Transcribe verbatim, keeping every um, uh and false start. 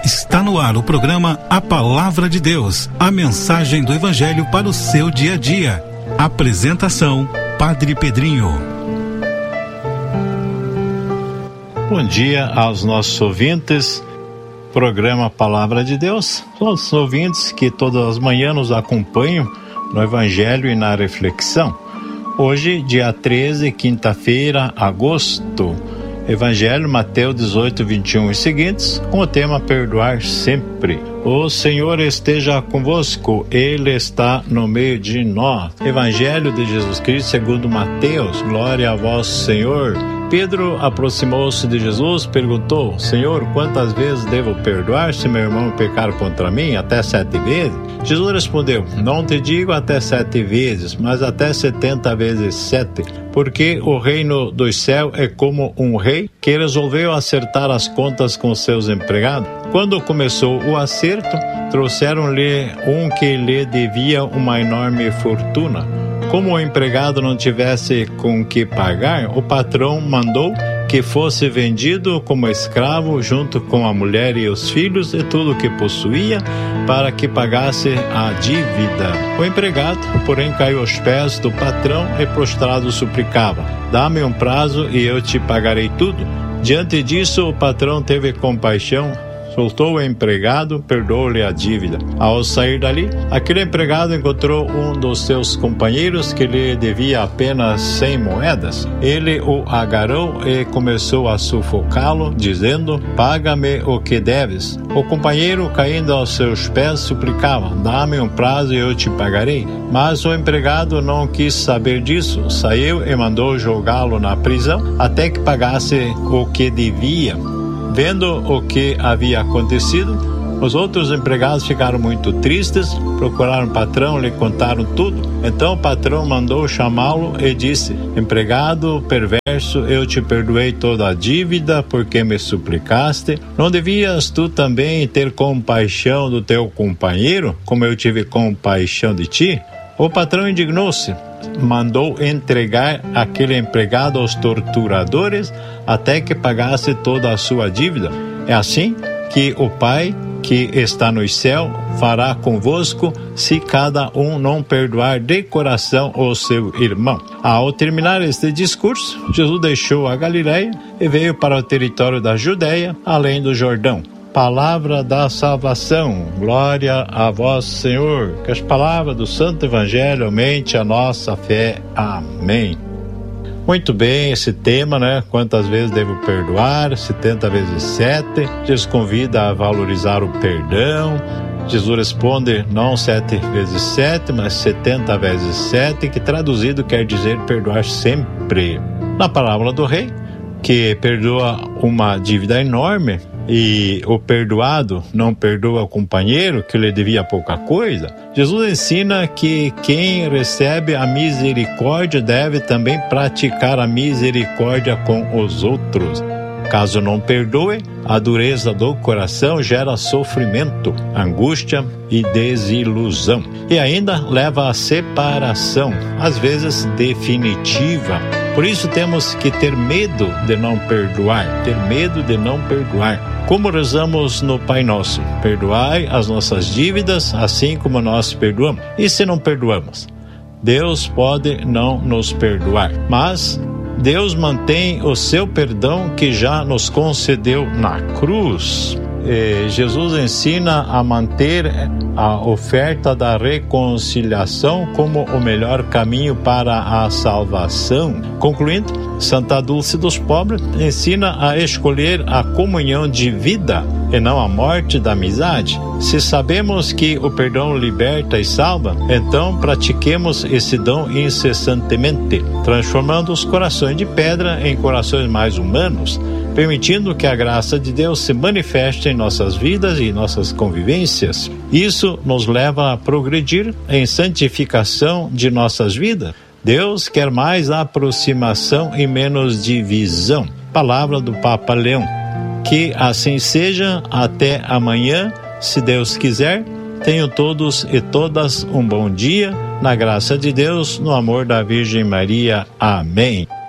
Está no ar o programa A Palavra de Deus, a mensagem do Evangelho para o seu dia a dia. Apresentação, Padre Pedrinho. Bom dia aos nossos ouvintes, programa Palavra de Deus, todos os ouvintes que todas as manhãs nos acompanham no Evangelho e na reflexão. Hoje, dia treze, quinta-feira, agosto, Evangelho Mateus dezoito, vinte e um e seguintes, com o tema Perdoar Sempre. O Senhor esteja convosco, Ele está no meio de nós. Evangelho de Jesus Cristo segundo Mateus, glória a vós, Senhor. Pedro aproximou-se de Jesus, perguntou: Senhor, quantas vezes devo perdoar se meu irmão pecar contra mim? Até sete vezes? Jesus respondeu: não te digo até sete vezes, mas até setenta vezes sete, porque o reino dos céus é como um rei que resolveu acertar as contas com seus empregados. Quando começou o acerto, trouxeram-lhe um que lhe devia uma enorme fortuna. Como o empregado não tivesse com que pagar, o patrão mandou que fosse vendido como escravo junto com a mulher e os filhos e tudo o que possuía, para que pagasse a dívida. O empregado, porém, caiu aos pés do patrão e prostrado suplicava: dá-me um prazo e eu te pagarei tudo. Diante disso, o patrão teve compaixão, soltou o empregado, perdoou-lhe a dívida. Ao sair dali, aquele empregado encontrou um dos seus companheiros que lhe devia apenas cem moedas. Ele o agarrou e começou a sufocá-lo, dizendo: paga-me o que deves. O companheiro, caindo aos seus pés, suplicava: dá-me um prazo e eu te pagarei. Mas o empregado não quis saber disso, saiu e mandou jogá-lo na prisão até que pagasse o que devia. Vendo o que havia acontecido, os outros empregados ficaram muito tristes, procuraram o patrão, lhe contaram tudo. Então o patrão mandou chamá-lo e disse: empregado perverso, eu te perdoei toda a dívida porque me suplicaste. Não devias tu também ter compaixão do teu companheiro, como eu tive compaixão de ti? O patrão indignou-se, mandou entregar aquele empregado aos torturadores até que pagasse toda a sua dívida. É assim que o Pai que está no céu fará convosco se cada um não perdoar de coração o seu irmão. Ao terminar este discurso, Jesus deixou a Galileia e veio para o território da Judeia, além do Jordão. Palavra da salvação, glória a vós, Senhor. Que as palavras do Santo Evangelho aumente a nossa fé. Amém. Muito bem, esse tema, né? Quantas vezes devo perdoar? setenta vezes sete. Jesus convida a valorizar o perdão. Jesus responde: não sete vezes sete, mas setenta vezes sete, que traduzido quer dizer perdoar sempre. Na parábola do rei, que perdoa uma dívida enorme, e o perdoado não perdoa o companheiro que lhe devia pouca coisa, Jesus ensina que quem recebe a misericórdia deve também praticar a misericórdia com os outros. Caso não perdoe, a dureza do coração gera sofrimento, angústia e desilusão. E ainda leva à separação, às vezes definitiva. Por isso temos que ter medo de não perdoar, ter medo de não perdoar. Como rezamos no Pai Nosso: perdoai as nossas dívidas, assim como nós perdoamos. E se não perdoamos? Deus pode não nos perdoar, mas Deus mantém o seu perdão que já nos concedeu na cruz. E Jesus ensina a manter a oferta da reconciliação como o melhor caminho para a salvação. Concluindo, Santa Dulce dos Pobres ensina a escolher a comunhão de vida e não a morte da amizade. Se sabemos que o perdão liberta e salva, então pratiquemos esse dom incessantemente, transformando os corações de pedra em corações mais humanos, permitindo que a graça de Deus se manifeste em nossas vidas e nossas convivências. Isso nos leva a progredir em santificação de nossas vidas. Deus quer mais aproximação e menos divisão. Palavra do Papa Leão. Que assim seja. Até amanhã, se Deus quiser. Tenham todos e todas um bom dia, na graça de Deus, no amor da Virgem Maria. Amém.